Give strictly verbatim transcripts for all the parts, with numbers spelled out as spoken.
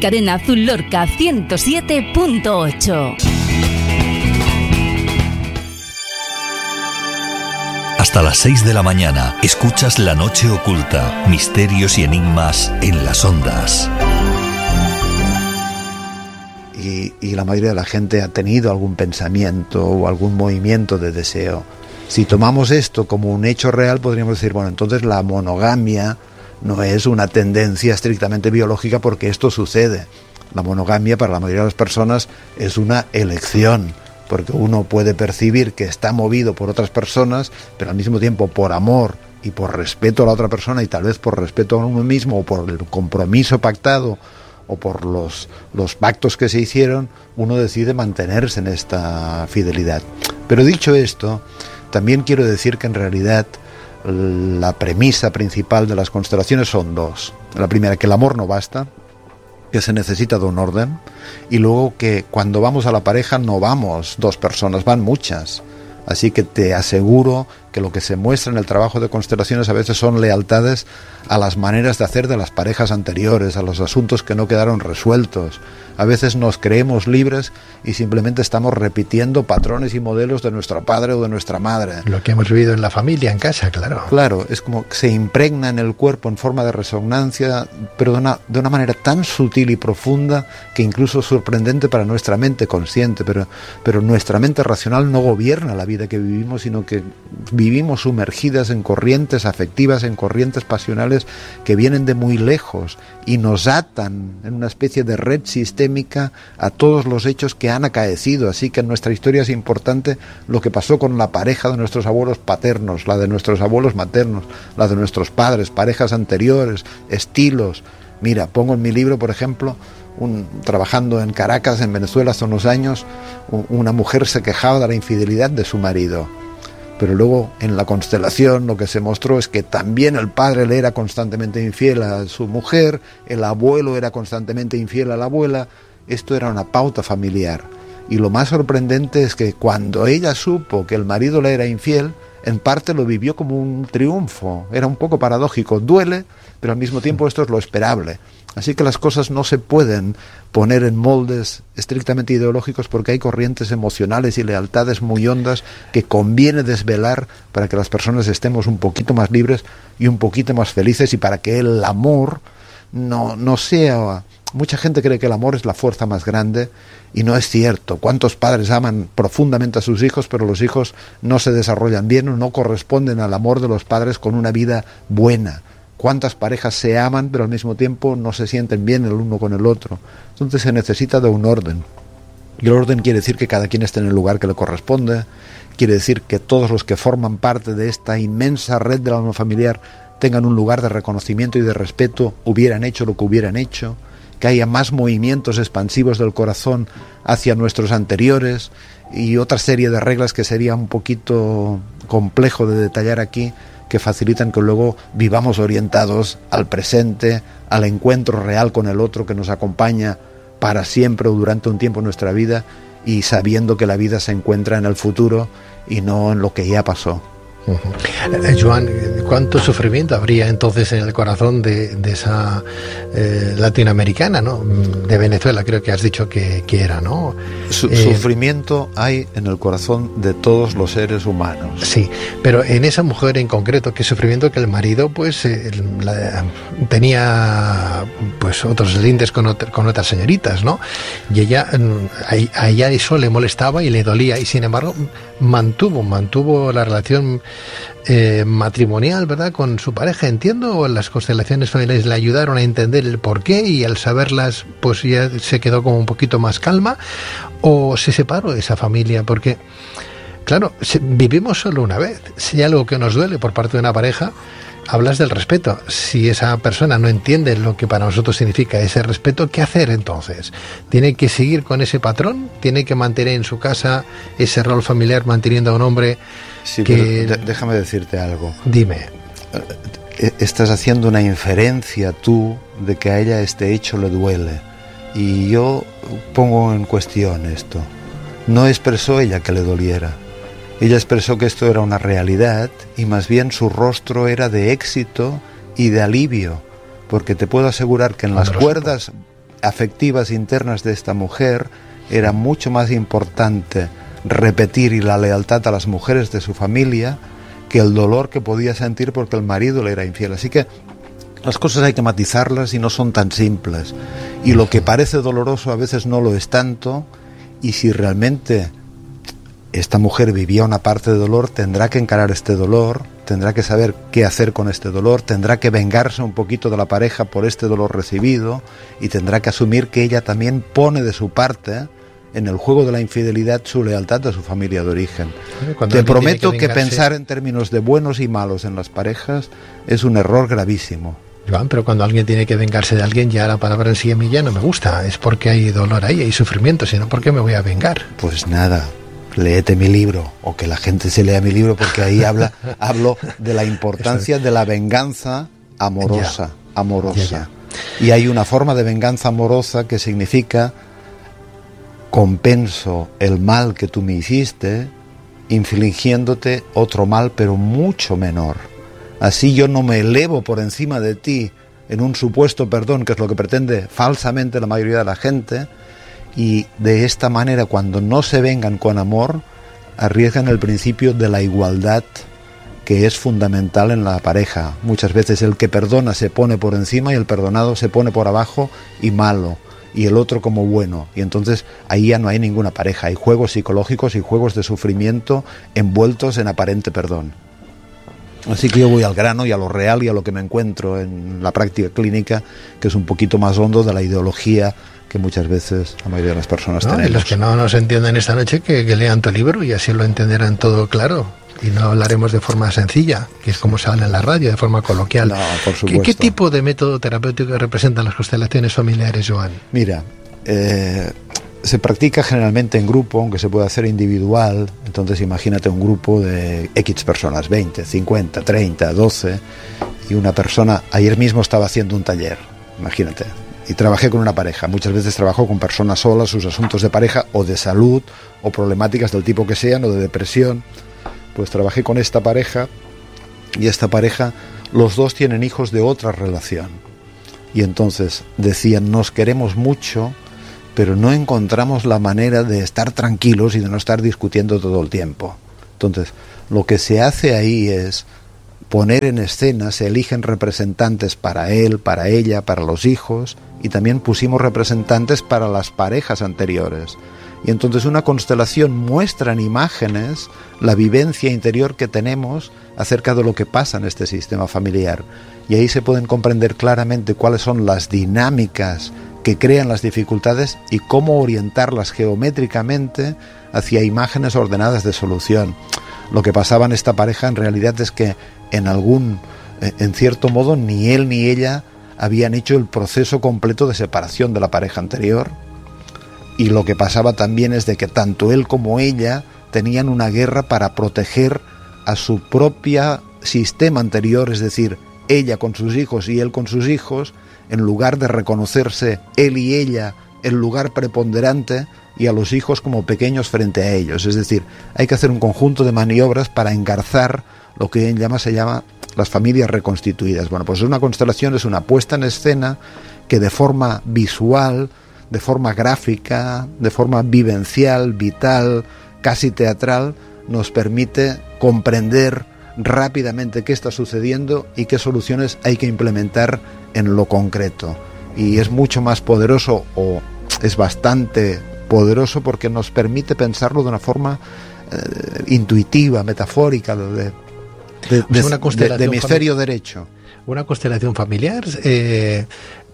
Cadena Azul Lorca ciento siete punto ocho. Hasta las seis de la mañana escuchas La Noche Oculta, misterios y enigmas en las ondas. Y, y la mayoría de la gente ha tenido algún pensamiento o algún movimiento de deseo. Si tomamos esto como un hecho real, podríamos decir, bueno, entonces la monogamia no es una tendencia estrictamente biológica porque esto sucede. La monogamia para la mayoría de las personas es una elección, porque uno puede percibir que está movido por otras personas, pero al mismo tiempo por amor y por respeto a la otra persona y tal vez por respeto a uno mismo o por el compromiso pactado o por los, los pactos que se hicieron, uno decide mantenerse en esta fidelidad. Pero dicho esto, también quiero decir que en realidad la premisa principal de las constelaciones son dos. La primera, que el amor no basta, que se necesita de un orden, y luego que cuando vamos a la pareja no vamos dos personas, van muchas. Así que te aseguro que lo que se muestra en el trabajo de constelaciones a veces son lealtades a las maneras de hacer de las parejas anteriores, a los asuntos que no quedaron resueltos. A veces nos creemos libres y simplemente estamos repitiendo patrones y modelos de nuestro padre o de nuestra madre. Lo que hemos vivido en la familia, en casa, claro. Claro, es como que se impregna en el cuerpo en forma de resonancia, pero de una, de una manera tan sutil y profunda que incluso sorprendente para nuestra mente consciente, pero, pero nuestra mente racional no gobierna la vida que vivimos, sino que vivimos sumergidas en corrientes afectivas, en corrientes pasionales que vienen de muy lejos y nos atan en una especie de red sistémica a todos los hechos que han acaecido. Así que en nuestra historia es importante lo que pasó con la pareja de nuestros abuelos paternos, la de nuestros abuelos maternos, la de nuestros padres, parejas anteriores, estilos. Mira, pongo en mi libro, por ejemplo, un, trabajando en Caracas, en Venezuela, hace unos años, una mujer se quejaba de la infidelidad de su marido. Pero luego en la constelación lo que se mostró es que también el padre le era constantemente infiel a su mujer, el abuelo era constantemente infiel a la abuela. Esto era una pauta familiar. Y lo más sorprendente es que cuando ella supo que el marido le era infiel, en parte lo vivió como un triunfo. Era un poco paradójico, duele, pero al mismo tiempo esto es lo esperable. Así que las cosas no se pueden poner en moldes estrictamente ideológicos porque hay corrientes emocionales y lealtades muy hondas que conviene desvelar para que las personas estemos un poquito más libres y un poquito más felices, y para que el amor no, no sea... Mucha gente cree que el amor es la fuerza más grande y no es cierto. ¿Cuántos padres aman profundamente a sus hijos, pero los hijos no se desarrollan bien o no corresponden al amor de los padres con una vida buena? ¿Cuántas parejas se aman pero al mismo tiempo no se sienten bien el uno con el otro? Entonces se necesita de un orden. Y el orden quiere decir que cada quien esté en el lugar que le corresponde, quiere decir que todos los que forman parte de esta inmensa red del alma familiar tengan un lugar de reconocimiento y de respeto, hubieran hecho lo que hubieran hecho, que haya más movimientos expansivos del corazón hacia nuestros anteriores y otra serie de reglas que sería un poquito complejo de detallar aquí, que facilitan que luego vivamos orientados al presente, al encuentro real con el otro que nos acompaña para siempre o durante un tiempo en nuestra vida, y sabiendo que la vida se encuentra en el futuro y no en lo que ya pasó. Uh-huh. Eh, Joan, ¿cuánto sufrimiento habría entonces en el corazón de, de esa eh, latinoamericana, ¿no? De Venezuela, creo que has dicho que, que era, ¿no? Su, eh, sufrimiento hay en el corazón de todos los seres humanos. Sí, pero en esa mujer en concreto, ¿qué sufrimiento? Que el marido pues eh, la, tenía pues otros lindes con, otro, con otras señoritas, ¿no? Y ella, a, a ella eso le molestaba y le dolía, y sin embargo mantuvo, mantuvo la relación Eh, matrimonial, ¿verdad?, con su pareja. Entiendo, o las constelaciones familiares le ayudaron a entender el porqué, y al saberlas pues ya se quedó como un poquito más calma, o se separó de esa familia, porque claro, se, vivimos solo una vez. Si hay algo que nos duele por parte de una pareja, hablas del respeto. Si esa persona no entiende lo que para nosotros significa ese respeto, ¿qué hacer entonces? ¿Tiene que seguir con ese patrón? ¿Tiene que mantener en su casa ese rol familiar manteniendo a un hombre? Sí, que... pero déjame decirte algo. Dime. Estás haciendo una inferencia tú de que a ella este hecho le duele, y yo pongo en cuestión esto. No expresó ella que le doliera. Ella expresó que esto era una realidad, y más bien su rostro era de éxito y de alivio, porque te puedo asegurar que en las cuerdas, afectivas internas de esta mujer era mucho más importante repetir y la lealtad a las mujeres de su familia que el dolor que podía sentir porque el marido le era infiel. Así que las cosas hay que matizarlas y no son tan simples. Y lo que parece doloroso a veces no lo es tanto, y si realmente esta mujer vivía una parte de dolor, tendrá que encarar este dolor, tendrá que saber qué hacer con este dolor, tendrá que vengarse un poquito de la pareja por este dolor recibido y tendrá que asumir que ella también pone de su parte en el juego de la infidelidad su lealtad a su familia de origen. Cuando Te prometo que, que pensar en términos de buenos y malos en las parejas es un error gravísimo. Joan, pero cuando alguien tiene que vengarse de alguien, ya la palabra en sí a mí ya no me gusta. Es porque hay dolor ahí, hay sufrimiento, sino porque me voy a vengar. Pues nada, léete mi libro, o que la gente se lea mi libro, porque ahí habla, hablo de la importancia de la venganza amorosa, ya. amorosa. Ya, ya. Y hay una forma de venganza amorosa que significa: compenso el mal que tú me hiciste, infligiéndote otro mal, pero mucho menor. Así yo no me elevo por encima de ti en un supuesto perdón, que es lo que pretende falsamente la mayoría de la gente, y de esta manera, cuando no se vengan con amor, arriesgan el principio de la igualdad, que es fundamental en la pareja. Muchas veces el que perdona se pone por encima y el perdonado se pone por abajo y malo, y el otro como bueno, y entonces ahí ya no hay ninguna pareja, hay juegos psicológicos y juegos de sufrimiento envueltos en aparente perdón. Así que yo voy al grano y a lo real y a lo que me encuentro en la práctica clínica, que es un poquito más hondo de la ideología que muchas veces la mayoría de las personas no, tenemos. Y los que no nos entienden esta noche, que, que lean tu libro y así lo entenderán todo claro. Y no hablaremos de forma sencilla, que es como se habla en la radio, de forma coloquial. No, por supuesto. ¿Qué, qué tipo de método terapéutico representan las constelaciones familiares, Joan? Mira, eh, se practica generalmente en grupo, aunque se puede hacer individual. Entonces imagínate un grupo de X personas, veinte, cincuenta, treinta, doce, y una persona. Ayer mismo estaba haciendo un taller, imagínate, y trabajé con una pareja. Muchas veces trabajo con personas solas, sus asuntos de pareja o de salud o problemáticas del tipo que sean, o de depresión. Pues trabajé con esta pareja, y esta pareja, los dos tienen hijos de otra relación, y entonces decían: nos queremos mucho, pero no encontramos la manera de estar tranquilos y de no estar discutiendo todo el tiempo. Entonces, lo que se hace ahí es poner en escena, se eligen representantes para él, para ella, para los hijos, y también pusimos representantes para las parejas anteriores. Y entonces una constelación muestra en imágenes la vivencia interior que tenemos acerca de lo que pasa en este sistema familiar. Y ahí se pueden comprender claramente cuáles son las dinámicas que crean las dificultades y cómo orientarlas geométricamente hacia imágenes ordenadas de solución. Lo que pasaba en esta pareja en realidad es que en algún, en cierto modo, ni él ni ella habían hecho el proceso completo de separación de la pareja anterior, y lo que pasaba también es de que tanto él como ella tenían una guerra para proteger a su propio sistema anterior, es decir, ella con sus hijos y él con sus hijos, en lugar de reconocerse él y ella el lugar preponderante y a los hijos como pequeños frente a ellos. Es decir, hay que hacer un conjunto de maniobras para engarzar lo que él llama, se llama las familias reconstituidas. Bueno, pues una constelación es una puesta en escena que de forma visual, de forma gráfica, de forma vivencial, vital, casi teatral, nos permite comprender rápidamente qué está sucediendo y qué soluciones hay que implementar en lo concreto. Y es mucho más poderoso, o es bastante poderoso, porque nos permite pensarlo de una forma eh, intuitiva, metafórica, de, de, de, pues una de, de hemisferio derecho. Una constelación familiar eh,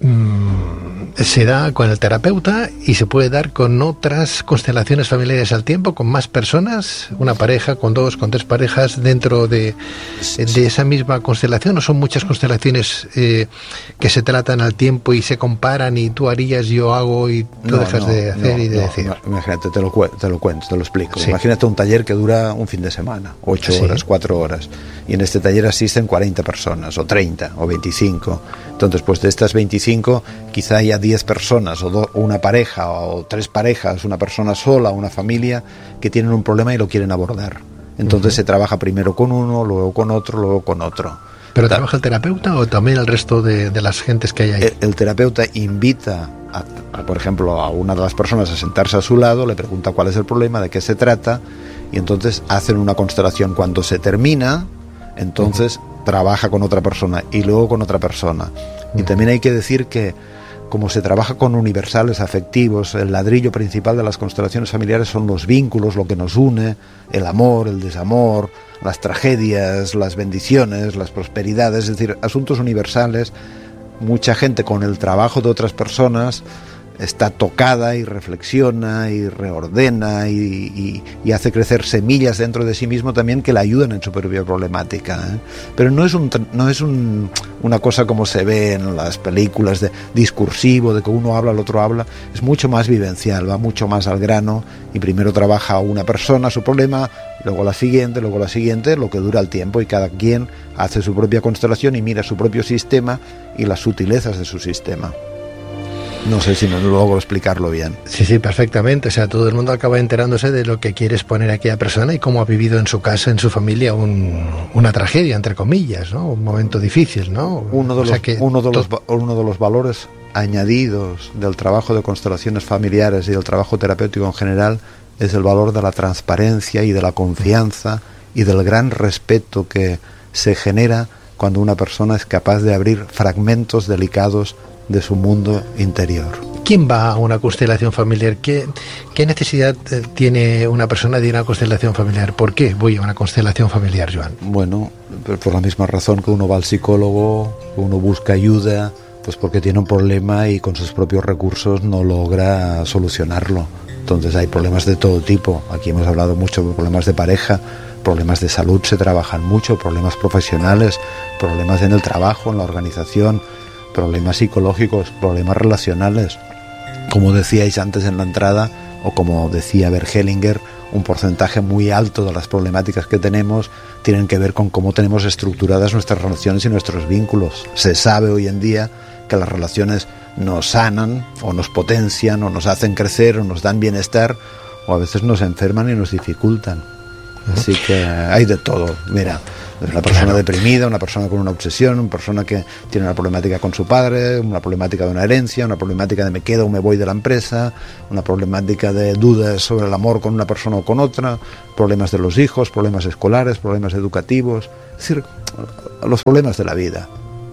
mmm, se da con el terapeuta y se puede dar con otras constelaciones familiares al tiempo, con más personas, una pareja, con dos, con tres parejas dentro de, de esa misma constelación, o son muchas constelaciones eh, que se tratan al tiempo y se comparan y tú harías, yo hago y tú no, dejas no, de hacer no, y de no, decir. No, imagínate, te lo, te lo cuento, te lo explico. Sí. Imagínate un taller que dura un fin de semana, ocho sí. horas, cuatro horas, y en este taller asisten cuarenta personas, o treinta, o veinticinco. Entonces, pues de estas veinticinco, quizá haya diez personas, o do, una pareja, o tres parejas, una persona sola, una familia, que tienen un problema y lo quieren abordar. Entonces uh-huh. se trabaja primero con uno, luego con otro, luego con otro. ¿Pero trabaja el terapeuta o también el resto de, de las gentes que hay ahí? El, el terapeuta invita a, a, por ejemplo, a una de las personas a sentarse a su lado, le pregunta cuál es el problema, de qué se trata, y entonces hacen una constelación. Cuando se termina, entonces uh-huh. trabaja con otra persona y luego con otra persona. Uh-huh. Y también hay que decir que como se trabaja con universales afectivos, el ladrillo principal de las constelaciones familiares son los vínculos, lo que nos une, el amor, el desamor, las tragedias, las bendiciones, las prosperidades, es decir, asuntos universales. Mucha gente con el trabajo de otras personas está tocada y reflexiona y reordena y, y, y hace crecer semillas dentro de sí mismo también que le ayudan en su propia problemática, ¿eh? Pero no es, un, no es un, una cosa como se ve en las películas de discursivo, de que uno habla, el otro habla. Es mucho más vivencial, va mucho más al grano, y primero trabaja una persona su problema, luego la siguiente, luego la siguiente, lo que dura el tiempo, y cada quien hace su propia constelación y mira su propio sistema y las sutilezas de su sistema. No sé si me logro explicarlo bien. Sí, sí, perfectamente. O sea, todo el mundo acaba enterándose de lo que quiere exponer a aquella persona y cómo ha vivido en su casa, en su familia, un, una tragedia, entre comillas, ¿no? Un momento difícil, ¿no? Uno de, o los, sea que uno, de los, to- uno de los valores añadidos del trabajo de constelaciones familiares y del trabajo terapéutico en general es el valor de la transparencia y de la confianza y del gran respeto que se genera cuando una persona es capaz de abrir fragmentos delicados de su mundo interior. ¿Quién va a una constelación familiar? ¿Qué, qué necesidad eh, tiene una persona de ir a una constelación familiar? ¿Por qué voy a una constelación familiar, Joan? Bueno, por la misma razón que uno va al psicólogo, uno busca ayuda, pues porque tiene un problema y con sus propios recursos no logra solucionarlo. Entonces hay problemas de todo tipo. Aquí hemos hablado mucho de problemas de pareja, problemas de salud se trabajan mucho, problemas profesionales, problemas en el trabajo, en la organización, problemas psicológicos, problemas relacionales. Como decíais antes en la entrada, o como decía Bert Hellinger, un porcentaje muy alto de las problemáticas que tenemos tienen que ver con cómo tenemos estructuradas nuestras relaciones y nuestros vínculos. Se sabe hoy en día que las relaciones nos sanan, o nos potencian, o nos hacen crecer, o nos dan bienestar, o a veces nos enferman y nos dificultan. Así que hay de todo. Mira, una persona claro. deprimida, una persona con una obsesión, una persona que tiene una problemática con su padre, una problemática de una herencia, una problemática de me quedo o me voy de la empresa, una problemática de dudas sobre el amor con una persona o con otra, problemas de los hijos, problemas escolares, problemas educativos, es decir, los problemas de la vida.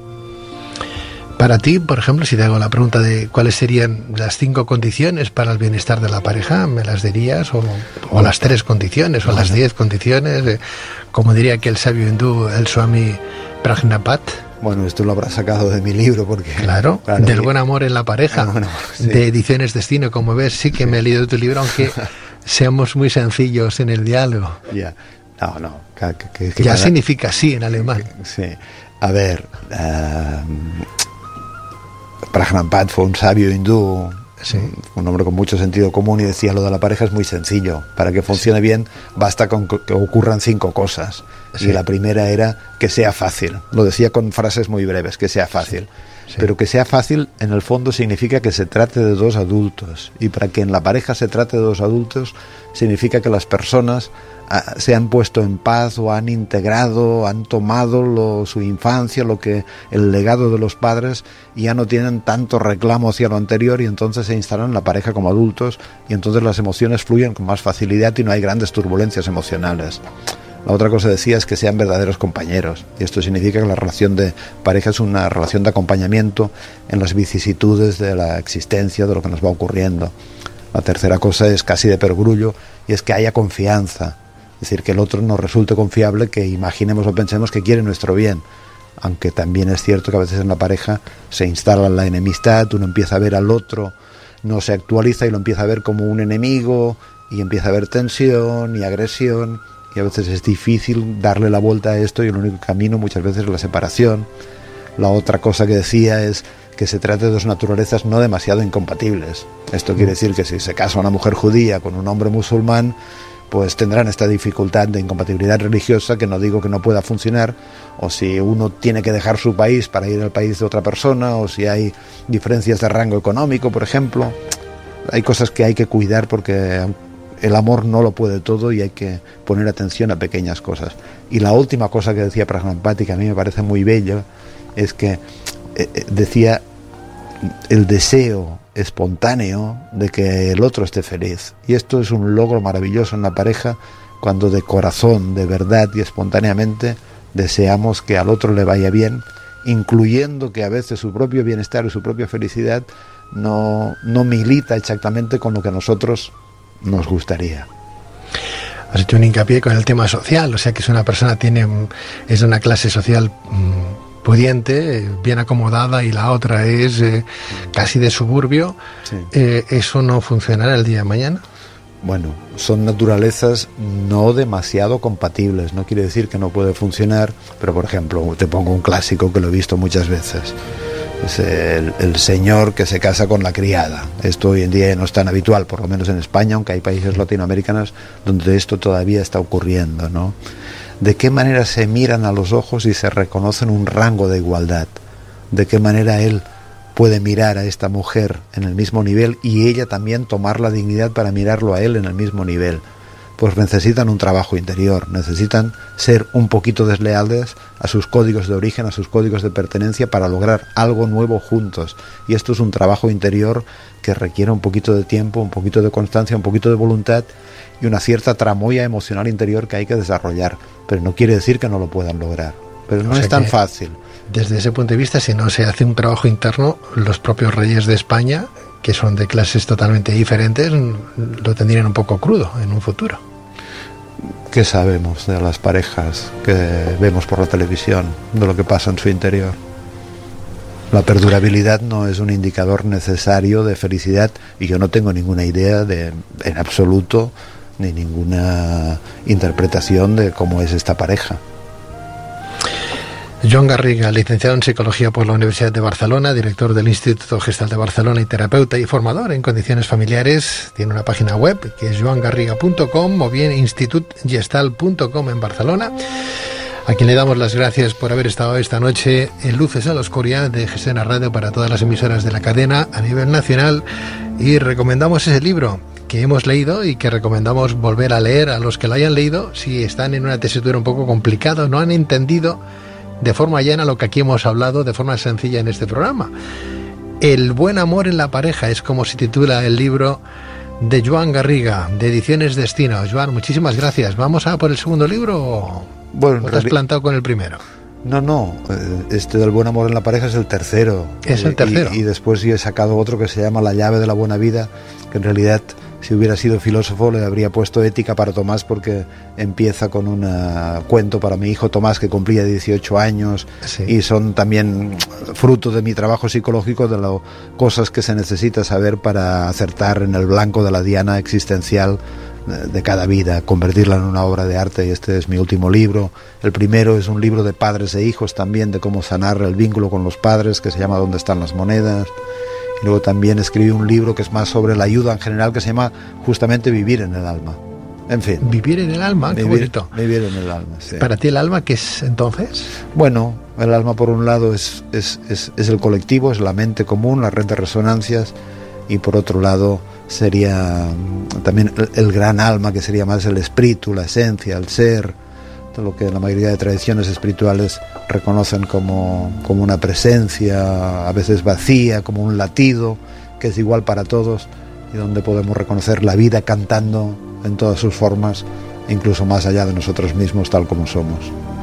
Para ti, por ejemplo, si te hago la pregunta de cuáles serían las cinco condiciones para el bienestar de la pareja, ¿me las dirías? O, o las tres condiciones, o las diez condiciones, eh, como diría aquel sabio hindú, el Swami Prajnapat. Bueno, esto lo habrá sacado de mi libro, porque... Claro, claro del buen amor en la pareja, bueno, sí. de Ediciones Destino, como ves, sí que me he leído tu libro, aunque seamos muy sencillos en el diálogo. Ya, no, no. Que, que, que ya cada... significa sí en alemán. Que, sí, a ver... Uh... Prajnapat fue un sabio hindú, sí. un hombre con mucho sentido común, y decía lo de la pareja es muy sencillo. Para que funcione sí. bien basta con que ocurran cinco cosas. Sí. Y la primera era que sea fácil. Lo decía con frases muy breves, que sea fácil. Sí. Sí. Pero que sea fácil en el fondo significa que se trate de dos adultos. Y para que en la pareja se trate de dos adultos significa que las personas se han puesto en paz o han integrado, han tomado lo, su infancia, lo que el legado de los padres, y ya no tienen tanto reclamo hacia lo anterior, y entonces se instalan en la pareja como adultos, y entonces las emociones fluyen con más facilidad y no hay grandes turbulencias emocionales. La otra cosa decía es que sean verdaderos compañeros, y esto significa que la relación de pareja es una relación de acompañamiento en las vicisitudes de la existencia, de lo que nos va ocurriendo. La tercera cosa es casi de perogrullo, y es que haya confianza. Es decir, que el otro nos resulte confiable, que imaginemos o pensemos que quiere nuestro bien. Aunque también es cierto que a veces en la pareja se instala la enemistad, uno empieza a ver al otro, no se actualiza y lo empieza a ver como un enemigo, y empieza a haber tensión y agresión, y a veces es difícil darle la vuelta a esto, y el único camino muchas veces es la separación. La otra cosa que decía es que se trata de dos naturalezas no demasiado incompatibles. Esto quiere decir que si se casa una mujer judía con un hombre musulmán, pues tendrán esta dificultad de incompatibilidad religiosa, que no digo que no pueda funcionar, o si uno tiene que dejar su país para ir al país de otra persona, o si hay diferencias de rango económico, por ejemplo. Hay cosas que hay que cuidar porque el amor no lo puede todo y hay que poner atención a pequeñas cosas. Y la última cosa que decía Prajnapat, que a mí me parece muy bello, es que eh, decía el deseo espontáneo de que el otro esté feliz. Y esto es un logro maravilloso en la pareja, cuando de corazón, de verdad y espontáneamente deseamos que al otro le vaya bien, incluyendo que a veces su propio bienestar y su propia felicidad no, no milita exactamente con lo que a nosotros nos gustaría. Has hecho un hincapié con el tema social, o sea que si una persona tiene es de una clase social mmm, pudiente, bien acomodada, y la otra es eh, casi de suburbio, sí. eh, ¿eso no funcionará el día de mañana? Bueno, son naturalezas no demasiado compatibles, no quiere decir que no puede funcionar, pero por ejemplo, te pongo un clásico que lo he visto muchas veces. Es el, el señor que se casa con la criada. Esto hoy en día no es tan habitual, por lo menos en España, aunque hay países latinoamericanos donde esto todavía está ocurriendo, ¿no? ¿De qué manera se miran a los ojos y se reconocen un rango de igualdad? ¿De qué manera él puede mirar a esta mujer en el mismo nivel y ella también tomar la dignidad para mirarlo a él en el mismo nivel? Pues necesitan un trabajo interior, necesitan ser un poquito desleales a sus códigos de origen, a sus códigos de pertenencia, para lograr algo nuevo juntos. Y esto es un trabajo interior que requiere un poquito de tiempo, un poquito de constancia, un poquito de voluntad y una cierta tramoya emocional interior que hay que desarrollar. Pero no quiere decir que no lo puedan lograr. Pero no es tan fácil. Desde ese punto de vista, si no se hace un trabajo interno, los propios reyes de España, que son de clases totalmente diferentes, lo tendrían un poco crudo en un futuro. ¿Qué sabemos de las parejas que vemos por la televisión, de lo que pasa en su interior? La perdurabilidad no es un indicador necesario de felicidad, y yo no tengo ninguna idea de, en absoluto, ni ninguna interpretación de cómo es esta pareja. Joan Garriga, licenciado en Psicología por la Universidad de Barcelona, director del Instituto Gestalt de Barcelona y terapeuta y formador en condiciones familiares. Tiene una página web que es joan garriga punto com o bien institut gestalt punto com en Barcelona, a quien le damos las gracias por haber estado esta noche en Luces a la Oscuridad de G S N Radio para todas las emisoras de la cadena a nivel nacional, y recomendamos ese libro que hemos leído y que recomendamos volver a leer a los que lo hayan leído si están en una tesitura un poco complicada, no han entendido de forma llana lo que aquí hemos hablado de forma sencilla en este programa. El buen amor en la pareja es como se titula el libro de Joan Garriga, de Ediciones Destino. Joan, muchísimas gracias. ¿Vamos a por el segundo libro o, bueno, o te has plantado con el primero? No, no, este del buen amor en la pareja es el tercero. Es el tercero. Y, y después yo he sacado otro que se llama La llave de la buena vida, que en realidad, si hubiera sido filósofo, le habría puesto Ética para Tomás, porque empieza con un cuento para mi hijo Tomás, que cumplía dieciocho años, sí. Y son también fruto de mi trabajo psicológico, de las cosas que se necesita saber para acertar en el blanco de la diana existencial de cada vida, convertirla en una obra de arte. Y este es mi último libro. El primero es un libro de padres e hijos también, de cómo sanar el vínculo con los padres, que se llama ¿Dónde están las monedas? Y luego también escribí un libro que es más sobre la ayuda en general, que se llama justamente Vivir en el alma. En fin. Vivir en el alma, qué vivir, bonito. Vivir en el alma, sí. ¿Para ti el alma qué es entonces? Bueno, el alma por un lado es, es, es, es el colectivo, es la mente común, la red de resonancias, y por otro lado sería también el, el gran alma, que sería más el espíritu, la esencia, el ser, todo lo que la mayoría de tradiciones espirituales reconocen como, como una presencia, a veces vacía, como un latido, que es igual para todos, y donde podemos reconocer la vida cantando en todas sus formas, incluso más allá de nosotros mismos, tal como somos.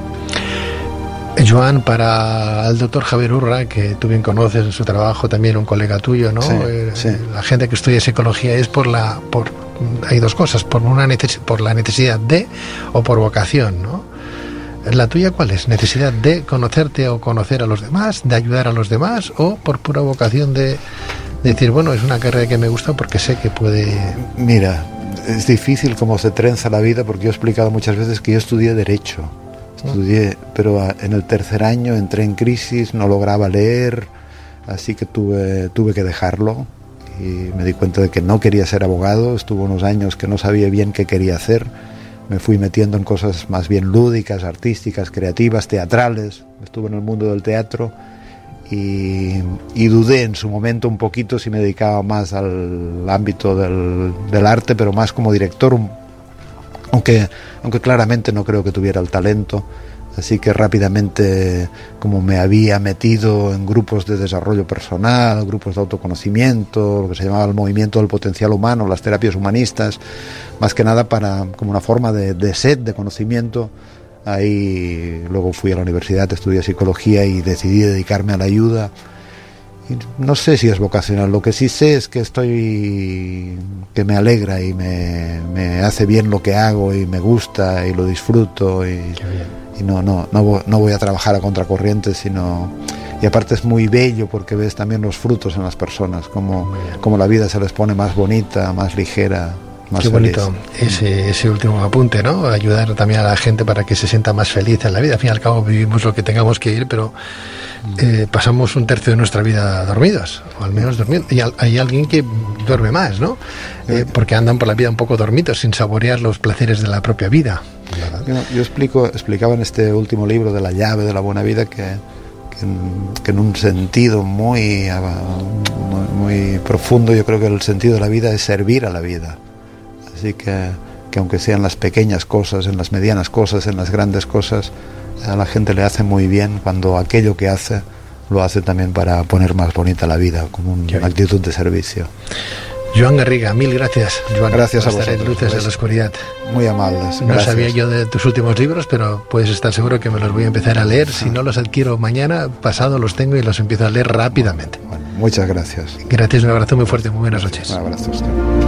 Joan, para el doctor Javier Urra, que tú bien conoces en su trabajo, también un colega tuyo, ¿no? Sí, eh, sí. La gente que estudia psicología es por la, por, hay dos cosas, por una neces- por la necesidad de o por vocación, ¿no? ¿La tuya cuál es? ¿Necesidad de conocerte o conocer a los demás, de ayudar a los demás, o por pura vocación de, de decir, bueno, es una carrera que me gusta porque sé que puede... Mira, es difícil cómo se trenza la vida, porque yo he explicado muchas veces que yo estudié Derecho. Estudié, pero en el tercer año entré en crisis, no lograba leer, así que tuve, tuve que dejarlo, y me di cuenta de que no quería ser abogado. Estuve unos años que no sabía bien qué quería hacer. Me fui metiendo en cosas más bien lúdicas, artísticas, creativas, teatrales. Estuve en el mundo del teatro y, y dudé en su momento un poquito si me dedicaba más al ámbito del, del arte, pero más como director, un, aunque, aunque claramente no creo que tuviera el talento. Así que rápidamente, como me había metido en grupos de desarrollo personal, grupos de autoconocimiento, lo que se llamaba el movimiento del potencial humano, las terapias humanistas, más que nada para como una forma de, de sed de conocimiento. Ahí luego fui a la universidad, estudié psicología y decidí dedicarme a la ayuda. Y no sé si es vocacional, lo que sí sé es que estoy, que me alegra y me, me hace bien lo que hago y me gusta y lo disfruto y, y no, no, no, no voy a trabajar a contracorriente, sino, y aparte es muy bello porque ves también los frutos en las personas, como, como la vida se les pone más bonita, más ligera. Más Qué feliz. bonito ese, ese último apunte, ¿no? Ayudar también a la gente para que se sienta más feliz en la vida. Al fin y al cabo vivimos lo que tengamos que ir, pero eh, pasamos un tercio de nuestra vida dormidos, o al menos durmiendo. Y al, hay alguien que duerme más, ¿no? Eh, porque andan por la vida un poco dormidos, sin saborear los placeres de la propia vida. Yo, yo explico, explicaba en este último libro de La llave de la buena vida que, que, en, que en un sentido muy, muy, muy profundo, yo creo que el sentido de la vida es servir a la vida. Así que, que aunque sean las pequeñas cosas, en las medianas cosas, en las grandes cosas, a la gente le hace muy bien cuando aquello que hace lo hace también para poner más bonita la vida, como un, una actitud de servicio. Joan Garriga, mil gracias, Joan. Gracias a por estar vosotros. en Luces de la Oscuridad. Muy amables. No Gracias. sabía yo de tus últimos libros, pero puedes estar seguro que me los voy a empezar a leer. Si no los adquiero mañana, pasado los tengo y los empiezo a leer rápidamente. Bueno, muchas gracias. Gracias, un abrazo muy fuerte, muy buenas noches. Un abrazo a usted.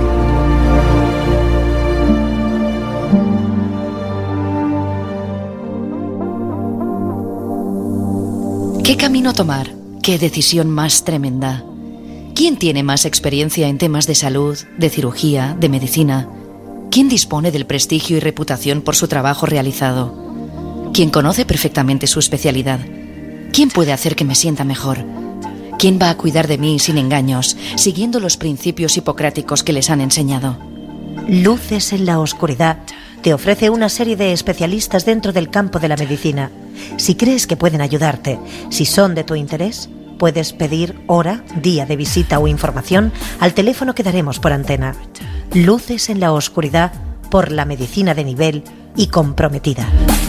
¿Qué camino tomar? ¿Qué decisión más tremenda? ¿Quién tiene más experiencia en temas de salud, de cirugía, de medicina? ¿Quién dispone del prestigio y reputación por su trabajo realizado? ¿Quién conoce perfectamente su especialidad? ¿Quién puede hacer que me sienta mejor? ¿Quién va a cuidar de mí sin engaños, siguiendo los principios hipocráticos que les han enseñado? Luces en la Oscuridad te ofrece una serie de especialistas dentro del campo de la medicina. Si crees que pueden ayudarte, si son de tu interés, puedes pedir hora, día de visita o información al teléfono que daremos por antena. Luces en la Oscuridad por la medicina de nivel y comprometida.